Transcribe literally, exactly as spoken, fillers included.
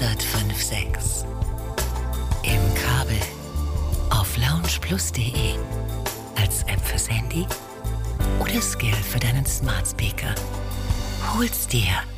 null fünf sechs. Im Kabel auf loungeplus punkt de, als App fürs Handy oder Skill für deinen Smart Speaker. Hol's dir